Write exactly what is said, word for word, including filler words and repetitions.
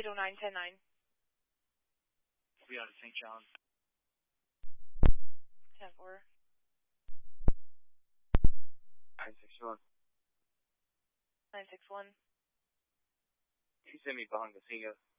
oh nine ten nine. We out of Saint John. ten four. nine six one. nine six one. You send me behind the finger.